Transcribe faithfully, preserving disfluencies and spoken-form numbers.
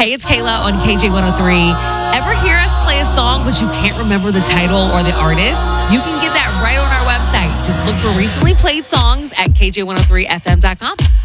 Hey, it's Kayla on K J one oh three. Ever hear us play a song, but you can't remember the title or the artist? You can get that right on our website. Just look for recently played songs at K J one oh three F M dot com.